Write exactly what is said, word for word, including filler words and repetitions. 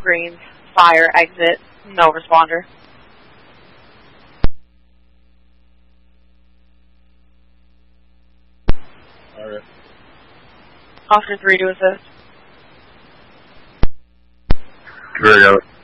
Greens, fire, exit, no responder. Alright. Officer three to assist. Very out.